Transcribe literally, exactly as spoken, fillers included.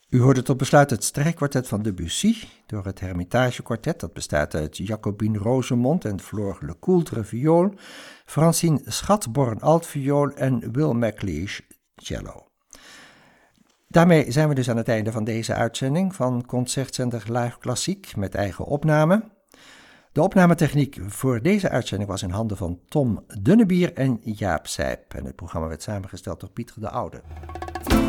U hoorde tot besluit het strijkkwartet van Debussy door het Hermitage Quartet. Dat bestaat uit Jacobine Rosemond en Flore Lecoultre viool, Francine Schatborn altviool en Will McLeish cello. Daarmee zijn we dus aan het einde van deze uitzending van Concertzender Live Klassiek met eigen opname. De opnametechniek voor deze uitzending was in handen van Tom Dunnebier en Jaap Sijp. En het programma werd samengesteld door Pieter de Oude.